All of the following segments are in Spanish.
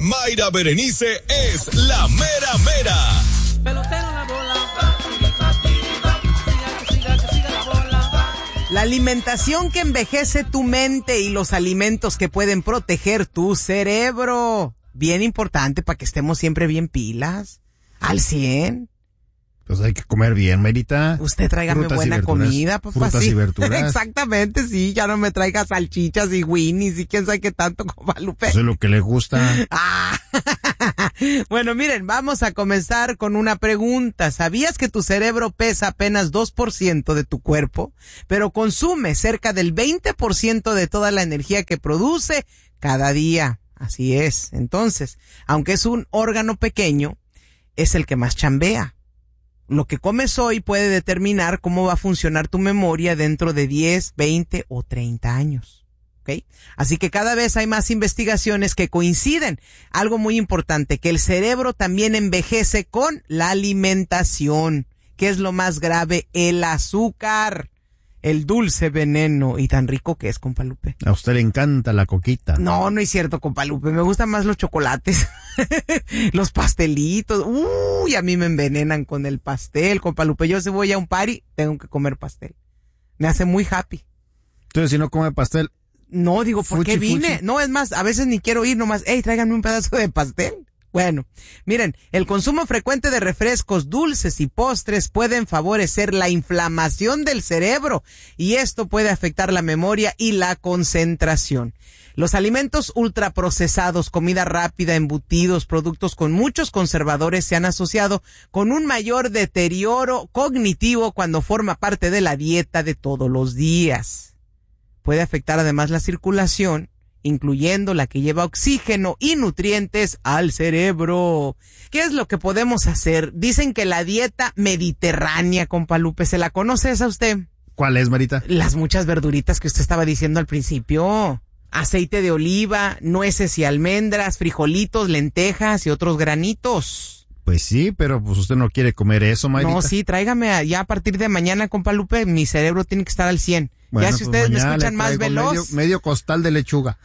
Mayra Berenice es la mera mera. Pelotero la bola, siga la bola. La alimentación que envejece tu mente y los alimentos que pueden proteger tu cerebro. Bien importante para que estemos siempre bien pilas. Al 100. Pues hay que comer bien, Mayrita. Usted tráigame buena comida, papá. Frutas sí. y verduras. Exactamente, sí. Ya no me traiga salchichas y winnies y quién sabe qué tanto, Guadalupe. Eso es lo que le gusta. Bueno, miren, vamos a comenzar con una pregunta. ¿Sabías que tu cerebro pesa apenas 2% de tu cuerpo, pero consume cerca del 20% de toda la energía que produce cada día? Así es. Entonces, aunque es un órgano pequeño, es el que más chambea. Lo que comes hoy puede determinar cómo va a funcionar tu memoria dentro de 10, 20 o 30 años. ¿Ok? Así que cada vez hay más investigaciones que coinciden. Algo muy importante, que el cerebro también envejece con la alimentación. ¿Qué es lo más grave? El azúcar. El dulce veneno. Y tan rico que es, compa Lupe. A usted le encanta la coquita. No, no es cierto, compa Lupe. Me gustan más los chocolates. Los pastelitos. Uy, a mí me envenenan con el pastel, compa Lupe. Yo si voy a un party, tengo que comer pastel. Me hace muy happy. Entonces, si no come pastel. No, digo, ¿por qué vine? Fuchi. No, es más, a veces ni quiero ir nomás. Ey, tráiganme un pedazo de pastel. Bueno, miren, el consumo frecuente de refrescos, dulces y postres pueden favorecer la inflamación del cerebro y esto puede afectar la memoria y la concentración. Los alimentos ultraprocesados, comida rápida, embutidos, productos con muchos conservadores se han asociado con un mayor deterioro cognitivo cuando forma parte de la dieta de todos los días. Puede afectar además la circulación, incluyendo la que lleva oxígeno y nutrientes al cerebro. ¿Qué es lo que podemos hacer? Dicen que la dieta mediterránea, compa Lupe, ¿se la conoce esa usted? ¿Cuál es, Marita? Las muchas verduritas que usted estaba diciendo al principio. Aceite de oliva, nueces y almendras, frijolitos, lentejas y otros granitos. Pues sí, pero pues usted no quiere comer eso, Mayrita. No, sí, tráigame ya a partir de mañana, compa Lupe, mi cerebro tiene que estar al 100. Bueno, ya si pues ustedes me escuchan más veloz. Medio costal de lechuga.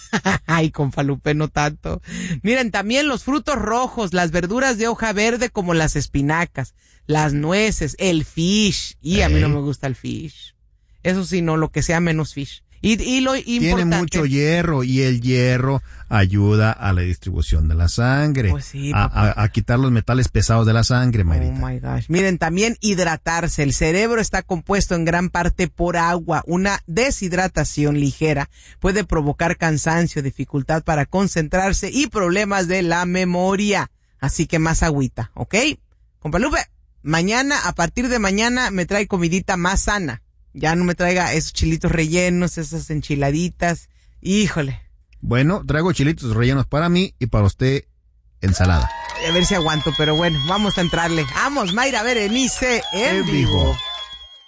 Ay, compa Lupe, no tanto. Miren, también los frutos rojos, las verduras de hoja verde como las espinacas, las nueces, el fish. Y a mí no me gusta el fish. Eso sí, no, lo que sea menos fish. Y lo importante. Tiene mucho hierro y el hierro ayuda a la distribución de la sangre. Pues sí, a quitar los metales pesados de la sangre, Mayrita. Oh my gosh. Miren, también hidratarse. El cerebro está compuesto en gran parte por agua. Una deshidratación ligera puede provocar cansancio, dificultad para concentrarse y problemas de la memoria. Así que más agüita, ¿ok? Compa Lupe, mañana, a partir de mañana, me trae comidita más sana. Ya no me traiga esos chilitos rellenos, esas enchiladitas. Híjole. Bueno, traigo chilitos rellenos para mí y para usted ensalada. A ver si aguanto, pero bueno, vamos a entrarle. Vamos, Mayra Berenice en vivo.